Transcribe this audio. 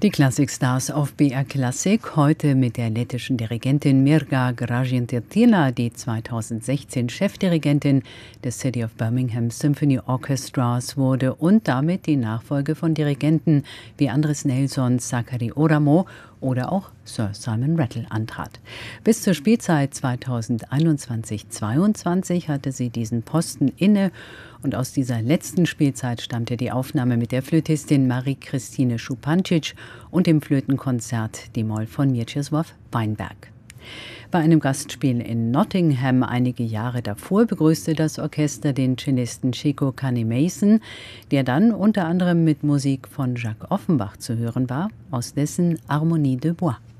Die Klassikstars auf BR Klassik, heute mit der lettischen Dirigentin Mirga Gražinytė, die 2016 Chefdirigentin des City of Birmingham Symphony Orchestras wurde und damit die Nachfolge von Dirigenten wie Andres Nelson, Sakari Oramo oder auch Sir Simon Rattle antrat. Bis zur Spielzeit 2021/22 hatte sie diesen Posten inne und aus dieser letzten Spielzeit stammte die Aufnahme mit der Flötistin Marie-Christine Schupancic und dem Flötenkonzert d-Moll von Mieczysław Weinberg. Bei einem Gastspiel in Nottingham einige Jahre davor begrüßte das Orchester den Cellisten Chico Kanemason, der dann unter anderem mit Musik von Jacques Offenbach zu hören war, aus dessen Harmonie de Bois.